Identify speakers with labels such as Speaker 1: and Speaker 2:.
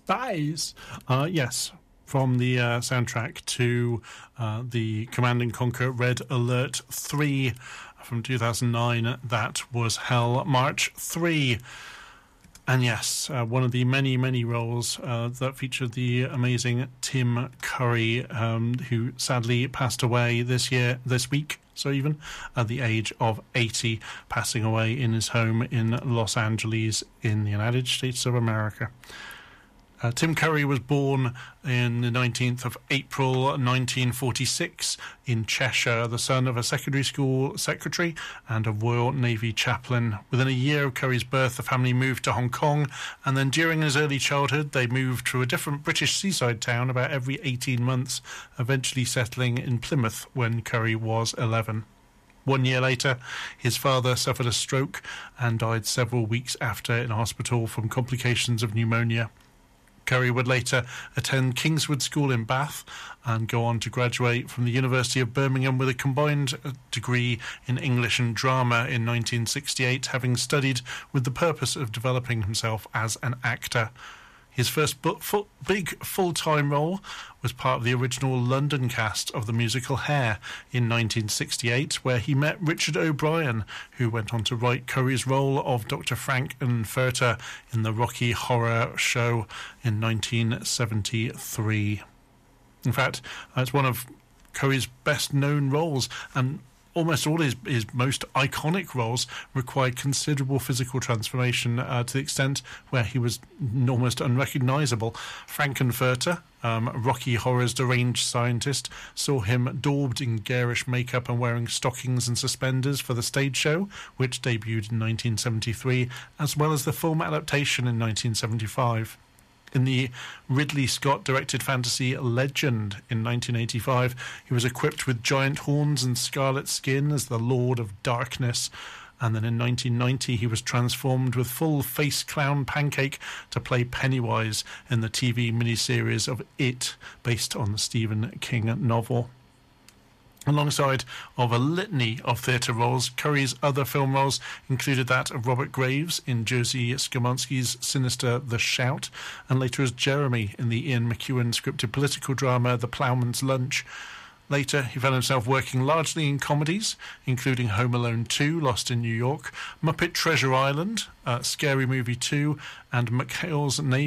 Speaker 1: Thighs. Yes, from the soundtrack to the Command and Conquer Red Alert 3 from 2009. That was Hell March 3. And yes, one of the many, many roles that featured the amazing Tim Curry, who sadly passed away this week, at the age of 80, passing away in his home in Los Angeles in the United States of America. Tim Curry was born in the 19th of April 1946 in Cheshire, the son of a secondary school secretary and a Royal Navy chaplain. Within a year of Curry's birth, the family moved to Hong Kong, and then during his early childhood, they moved to a different British seaside town about every 18 months, eventually settling in Plymouth when Curry was 11. 1 year later, his father suffered a stroke and died several weeks after in hospital from complications of pneumonia. Curry would later attend Kingswood School in Bath and go on to graduate from the University of Birmingham with a combined degree in English and drama in 1968, having studied with the purpose of developing himself as an actor. His first big full-time role was part of the original London cast of the musical Hair in 1968, where he met Richard O'Brien, who went on to write Curry's role of Dr. Frank-N-Furter in the Rocky Horror Show in 1973. In fact, it's one of Curry's best-known roles, and almost all his most iconic roles required considerable physical transformation to the extent where he was almost unrecognisable. Frank-N-Furter, Rocky Horror's deranged scientist, saw him daubed in garish makeup and wearing stockings and suspenders for the stage show, which debuted in 1973, as well as the film adaptation in 1975. In the Ridley Scott-directed fantasy Legend in 1985, he was equipped with giant horns and scarlet skin as the Lord of Darkness. And then in 1990, he was transformed with full-face clown pancake to play Pennywise in the TV miniseries of It, based on the Stephen King novel. Alongside of a litany of theatre roles, Curry's other film roles included that of Robert Graves in Jerzy Skomonsky's sinister The Shout, and later as Jeremy in the Ian McEwan scripted political drama The Ploughman's Lunch. Later, he found himself working largely in comedies, including Home Alone 2, Lost in New York, Muppet Treasure Island, Scary Movie 2, and McHale's Neighbours.